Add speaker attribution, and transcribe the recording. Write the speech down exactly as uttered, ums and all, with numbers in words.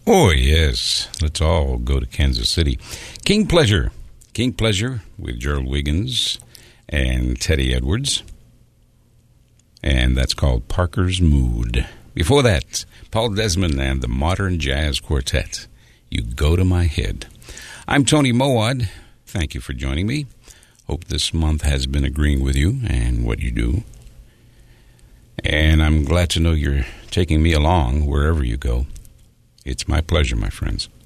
Speaker 1: Oh, yes. Let's all go to Kansas City. King Pleasure. King Pleasure with Gerald Wiggins and Teddy Edwards. And that's called Parker's Mood. Before that, Paul Desmond and the Modern Jazz Quartet. You Go to My Head. I'm Tony Mowad. Thank you for joining me. Hope this month has been agreeing with you and what you do. And I'm glad to know you're taking me along wherever you go. It's my pleasure, my friends.